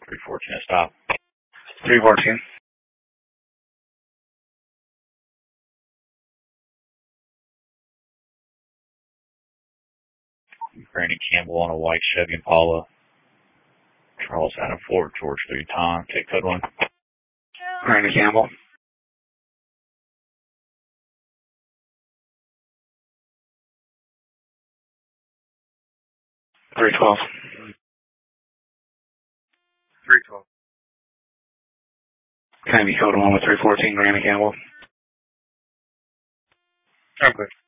314 at stop. 314. Brandon Campbell on a white Chevy Impala. Charles Adam Ford, George 3 Tom. Take code 1. Brandon Campbell. $312. $312. Can I be code 1 with 314, Brandon Campbell? Okay.